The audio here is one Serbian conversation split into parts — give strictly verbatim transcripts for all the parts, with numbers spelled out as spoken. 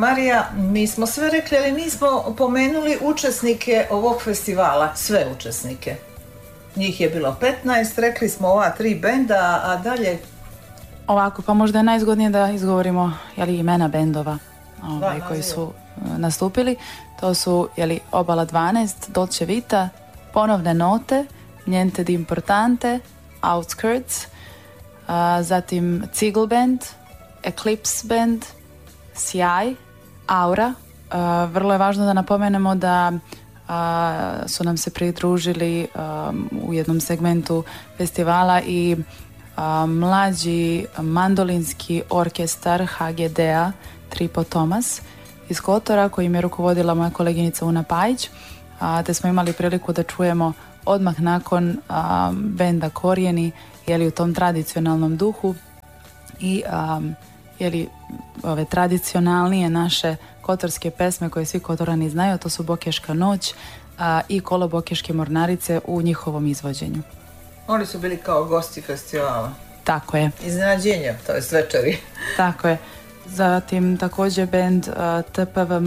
Marija, mi smo sve rekli, ali nismo pomenuli učesnike ovog festivala, sve učesnike. Njih je bilo petnaest, rekli smo ova tri benda, a dalje... Ovako, pa možda je najzgodnije da izgovorimo jeli, imena bendova ovaj, da, koji su nastupili. To su jeli, Obala dvanaest, Dolce Vita, Ponovne note, Niente di importante, Outskirts, a, zatim Cigl Band, Eclipse Band, Sjaj, Aura. A, vrlo je važno da napomenemo da a, su nam se pridružili a, u jednom segmentu festivala i a, mlađi mandolinski orkestar H G D-a Tripo Tomas iz Kotora, kojim je rukovodila moja koleginica Una Pajić, a, te smo imali priliku da čujemo odmah nakon a, benda Korijeni, jeli u tom tradicionalnom duhu i a, jeli ove tradicionalnije naše kotorske pesme koje svi Kotorani znaju, to su Bokeška noć a, i Kolo Bokeške mornarice u njihovom izvođenju. Oni su bili kao gosti festivala. Tako je. Iznenađenje, to je večeri. Tako je. Zatim također band uh, T P V M,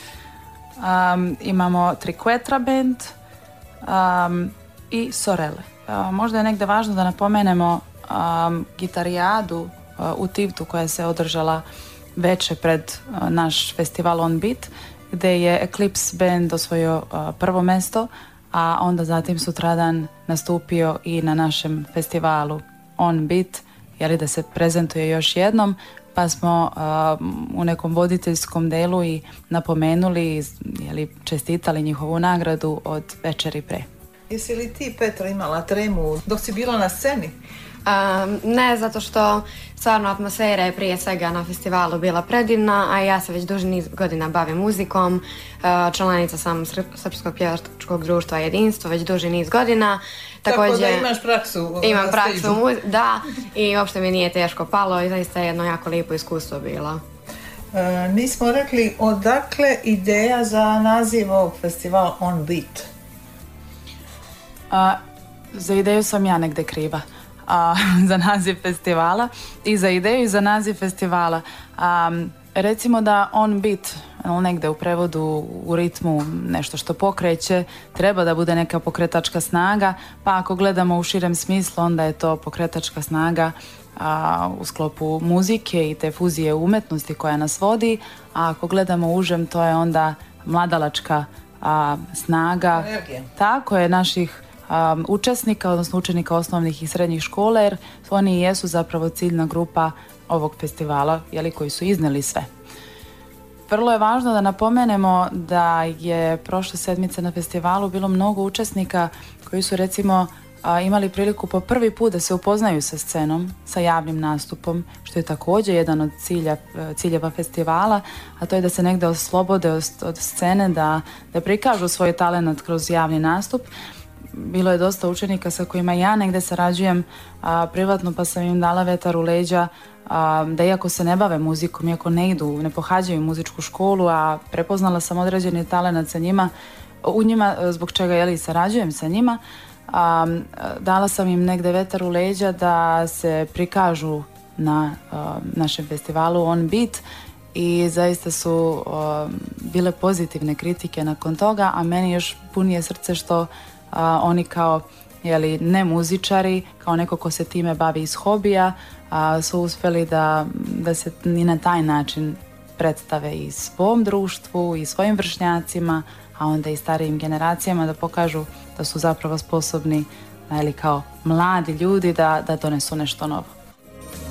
um, imamo Triquetra band um, i Sorelle. Uh, možda je negdje važno da napomenemo um, gitarijadu uh, u Tivtu koja se održala veče pred uh, naš festival On Beat, gdje je Eclipse band osvojio uh, prvo mesto, a onda zatim sutradan nastupio i na našem festivalu On Beat, jeli da se prezentuje još jednom, pa smo uh, u nekom voditeljskom delu i napomenuli, jeli, čestitali njihovu nagradu od večeri pre. Jesi li ti, Petra, imala tremu dok si bila na sceni? Um, ne, zato što stvarno atmosfera je prije svega na festivalu bila predivna, a ja se već duži niz godina bavim muzikom, uh, članica sam Srpskog pjevačkog društva Jedinstvo već duži niz godina. Također, tako da imaš praksu. Imam praksu, da, i uopšte mi nije teško palo i zaista je jedno jako lijepo iskustvo bilo. E, nismo rekli odakle ideja za naziv ovog festivala On Beat? A, za ideju sam ja negde kriva. A, za naziv festivala i za ideju i za naziv festivala. A, recimo da On Beat, negde u prevodu u ritmu nešto što pokreće, treba da bude neka pokretačka snaga, pa ako gledamo u širem smislu onda je to pokretačka snaga a, u sklopu muzike i te fuzije umetnosti koja nas vodi, a ako gledamo u užem to je onda mladalačka a, snaga. Energija. Tako je, naših Um, učesnika, odnosno učenika osnovnih i srednjih škola, jer oni jesu zapravo ciljna grupa ovog festivala, jeli, koji su izneli sve. Vrlo je važno da napomenemo da je prošle sedmice na festivalu bilo mnogo učesnika koji su recimo a, imali priliku po prvi put da se upoznaju sa scenom, sa javnim nastupom, što je također jedan od cilja, ciljeva festivala, a to je da se negde oslobode od, od scene, da, da prikažu svoj talenat kroz javni nastup. Bilo je dosta učenika sa kojima ja negde sarađujem a, privatno, pa sam im dala vetar u leđa a, da iako se ne bave muzikom, iako ne idu, ne pohađaju muzičku školu, a prepoznala sam određeni talenat sa njima, u njima, zbog čega jeli, sarađujem sa njima, a, dala sam im negde vetar u leđa da se prikažu na a, našem festivalu On Beat i zaista su a, bile pozitivne kritike nakon toga, a meni još punije srce što a, oni kao jeli, ne muzičari, kao neko ko se time bavi iz hobija, a, su uspjeli da, da se i na taj način predstave i svom društvu i svojim vršnjacima, a onda i starijim generacijama, da pokažu da su zapravo sposobni, ili kao mladi ljudi, da, da donesu nešto novo.